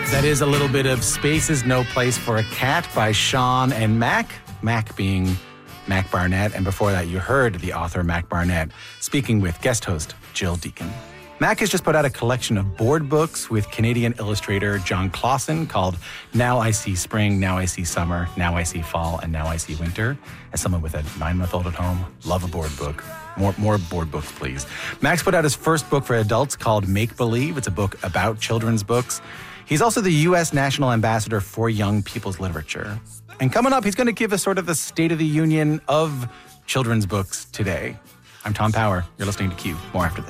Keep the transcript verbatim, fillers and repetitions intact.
That is a little bit of Space is No Place for a Cat by Sean and Mac. Mac being Mac Barnett. And before that, you heard the author Mac Barnett speaking with guest host Jill Deacon. Mac has just put out a collection of board books with Canadian illustrator John Clausen called Now I See Spring, Now I See Summer, Now I See Fall, and Now I See Winter. As someone with a nine-month-old at home, love a board book. More, more board books, please. Mac's put out his first book for adults called Make Believe. It's a book about children's books. He's also the U S National Ambassador for Young People's Literature. And coming up, he's going to give us sort of the State of the Union of children's books today. I'm Tom Power. You're listening to Q. More after this.